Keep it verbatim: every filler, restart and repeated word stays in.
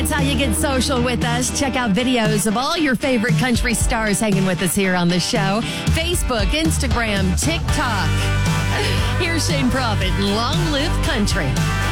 That's how you get social with us. Check out videos of all your favorite country stars hanging with us here on the show. Facebook, Instagram, TikTok. Here's Shane Prophet, Long Live Country.